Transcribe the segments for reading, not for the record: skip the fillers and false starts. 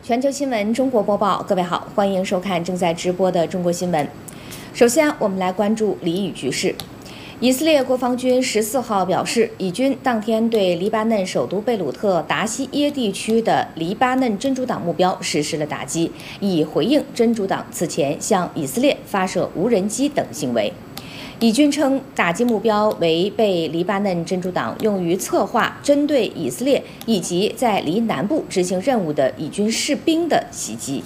全球新闻中国播报，各位好，欢迎收看正在直播的中国新闻。首先，我们来关注黎以局势。以色列国防军14号表示，以军当天对黎巴嫩首都贝鲁特达西耶地区的黎巴嫩真主党目标实施了打击，以回应真主党此前向以色列发射无人机等行为。以军称，打击目标为被黎巴嫩真主党用于策划针对以色列以及在黎南部执行任务的以军士兵的袭击。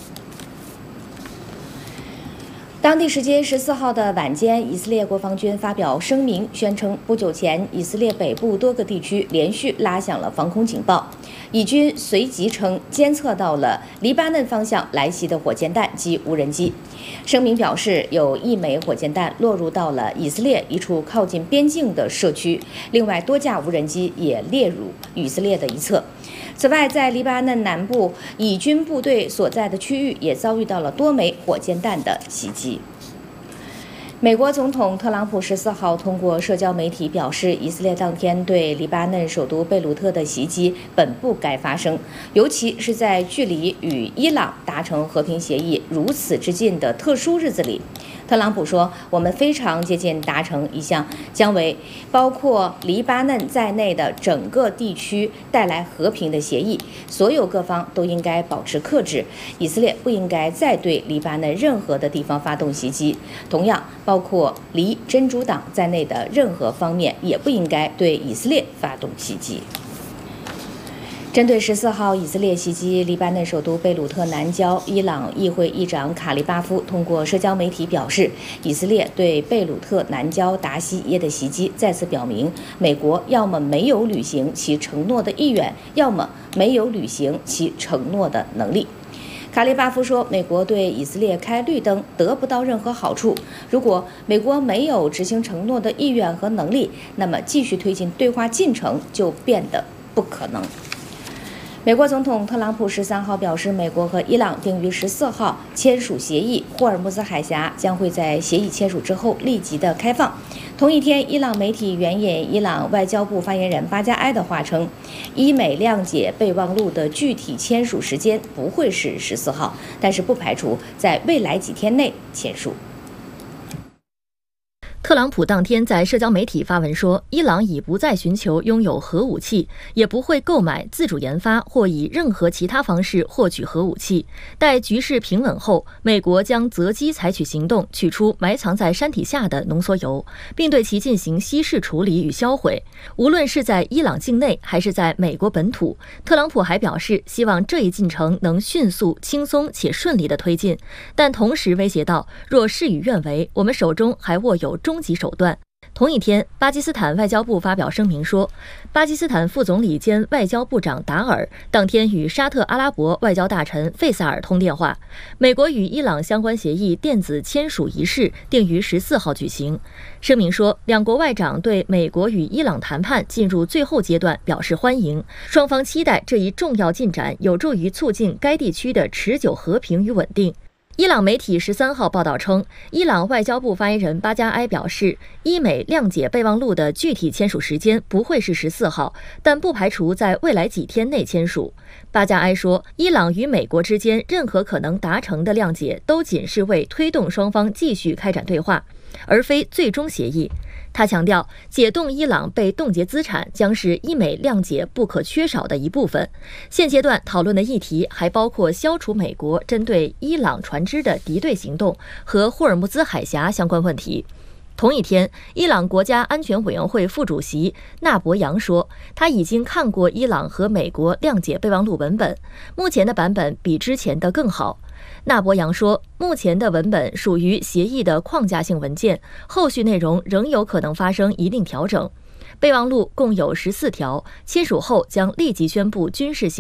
当地时间14号的晚间，以色列国防军发表声明，宣称不久前以色列北部多个地区连续拉响了防空警报。以军随即称监测到了黎巴嫩方向来袭的火箭弹及无人机。声明表示，有1枚火箭弹落入到了以色列一处靠近边境的社区，另外多架无人机也列入以色列的一侧。此外，在黎巴嫩南部以军部队所在的区域也遭遇到了多枚火箭弹的袭击。美国总统特朗普14号通过社交媒体表示，以色列当天对黎巴嫩首都贝鲁特的袭击本不该发生，尤其是在距离与伊朗达成和平协议如此之近的特殊日子里。特朗普说，我们非常接近达成一项将为包括黎巴嫩在内的整个地区带来和平的协议，所有各方都应该保持克制，以色列不应该再对黎巴嫩任何的地方发动袭击，同样包括黎真主党在内的任何方面也不应该对以色列发动袭击。针对14号以色列袭击黎巴嫩首都贝鲁特南郊，伊朗议会议长卡利巴夫通过社交媒体表示，以色列对贝鲁特南郊达西耶的袭击再次表明，美国要么没有履行其承诺的意愿，要么没有履行其承诺的能力。卡利巴夫说，美国对以色列开绿灯得不到任何好处，如果美国没有执行承诺的意愿和能力，那么继续推进对话进程就变得不可能。美国总统特朗普13号表示，美国和伊朗定于14号签署协议，霍尔木兹海峡将会在协议签署之后立即的开放。同一天，伊朗媒体援引伊朗外交部发言人巴加埃的话称，伊美谅解备忘录的具体签署时间不会是14号，但是不排除在未来几天内签署。 特朗普当天在社交媒体发文说，伊朗已不再寻求拥有核武器，也不会购买、自主研发或以任何其他方式获取核武器。待局势平稳后，美国将择机采取行动，取出埋藏在山体下的浓缩铀，并对其进行稀释处理与销毁。无论是在伊朗境内还是在美国本土，特朗普还表示希望这一进程能迅速、轻松且顺利地推进，但同时威胁到，若事与愿违，我们手中还握有终极手段。同一天，巴基斯坦外交部发表声明说，巴基斯坦副总理兼外交部长达尔当天与沙特阿拉伯外交大臣费萨尔通电话。美国与伊朗相关协议电子签署仪式定于14号举行。声明说，两国外长对美国与伊朗谈判进入最后阶段表示欢迎，双方期待这一重要进展有助于促进该地区的持久和平与稳定。伊朗媒体13号报道称，伊朗外交部发言人巴加埃表示，伊美谅解备忘录的具体签署时间不会是14号，但不排除在未来几天内签署。巴加埃说，伊朗与美国之间任何可能达成的谅解都仅是为推动双方继续开展对话，而非最终协议。他强调，解冻伊朗被冻结资产将是伊美谅解不可缺少的一部分。现阶段讨论的议题还包括消除美国针对伊朗船只的敌对行动和霍尔木兹海峡相关问题。同一天，伊朗国家安全委员会副主席纳博扬说，他已经看过伊朗和美国谅解备忘录文本，目前的版本比之前的更好。纳博扬说，目前的文本属于协议的框架性文件，后续内容仍有可能发生一定调整。备忘录共有14条，签署后将立即宣布军事行